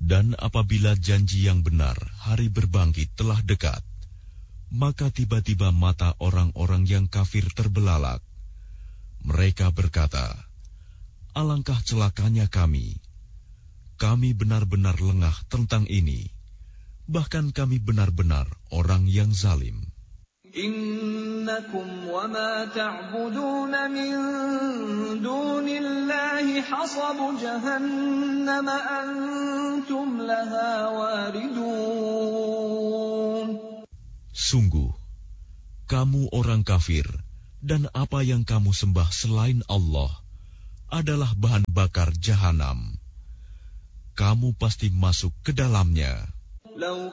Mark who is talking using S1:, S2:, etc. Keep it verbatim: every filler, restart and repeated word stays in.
S1: Dan apabila janji yang benar hari berbangkit telah dekat, maka tiba-tiba mata orang-orang yang kafir terbelalak. Mereka berkata, alangkah celakanya kami. Kami benar-benar lengah tentang ini. Bahkan kami benar-benar orang yang zalim.
S2: Innakum wa ma ta'buduna min dunillahi hasabu jahannam antum laha waridun.
S1: Sungguh, kamu orang kafir dan apa yang kamu sembah selain Allah adalah bahan bakar jahanam. Kamu pasti masuk ke dalamnya.
S2: لو